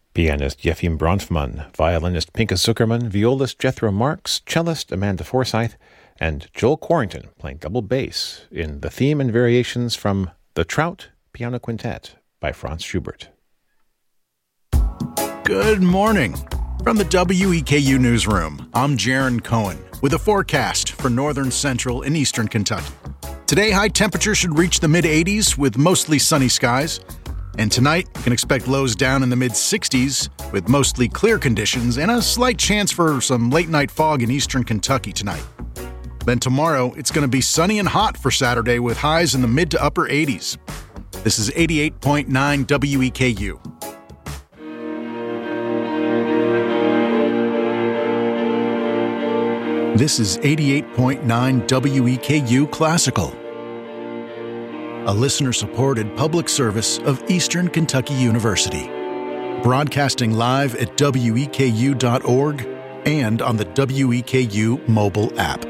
Pianist Yefim Bronfman, violinist Pinka Zuckerman, violist Jethro Marks, cellist Amanda Forsyth, and Joel Quarrington playing double bass in the theme and variations from The Trout Piano Quintet by Franz Schubert. Good morning. From the WEKU Newsroom, I'm Jaron Cohen with a forecast for northern, central, and eastern Kentucky. Today, high temperatures should reach the mid-80s with mostly sunny skies. And tonight, you can expect lows down in the mid-60s with mostly clear conditions and a slight chance for some late-night fog in eastern Kentucky tonight. Then tomorrow, it's going to be sunny and hot for Saturday with highs in the mid to upper 80s. This is 88.9 WEKU. This is 88.9 WEKU Classical, a listener-supported public service of Eastern Kentucky University, broadcasting live at weku.org and on the WEKU mobile app.